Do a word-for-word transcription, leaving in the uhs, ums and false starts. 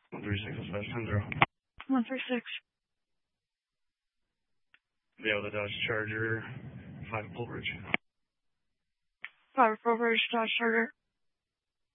one three six is five ten zero. one three six. Yeah, with a Dodge Charger, five Full Bridge. five Full Bridge Dodge Charger.